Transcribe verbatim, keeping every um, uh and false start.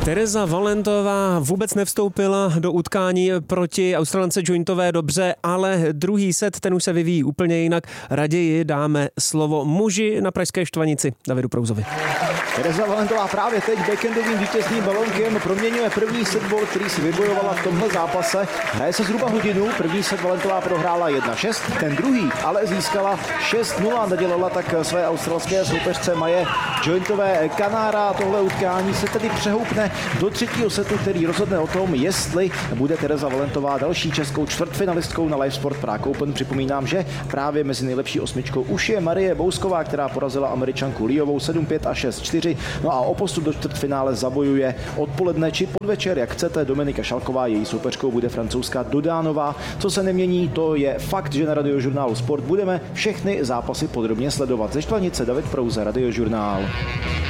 Tereza Valentová vůbec nevstoupila do utkání proti Australance Jointové dobře, ale druhý set, ten už se vyvíjí úplně jinak. Raději dáme slovo muži na pražské Štvanici Davidu Prouzovi. Tereza Valentová právě teď backendovým vítězným balonkem proměňuje první setbol, který si vybojovala v tomhle zápase. Hraje se zhruba hodinu, první set Valentová prohrála jedna šest, ten druhý ale získala šest nula, nadělala tak své australské soupeřce Maje Jointové Kanára. Tohle utkání se tedy přehoupne do třetího setu, který rozhodne o tom, jestli bude Tereza Valentová další českou čtvrtfinalistkou na Live Sport Prague Open. Připomínám, že právě mezi nejlepší osmičkou už je Marie Bousková, která porazila Američanku Liovou sedm pět a šest čtyři. No a o postup do čtvrtfinále zabojuje odpoledne či podvečer, jak chcete. Dominika Šalková, její soupeřkou bude francouzská Dodánová. Co se nemění, to je fakt, že na Radiožurnálu Sport budeme všechny zápasy podrobně sledovat. Ze Štvanice David Prouza, Radiožurnál.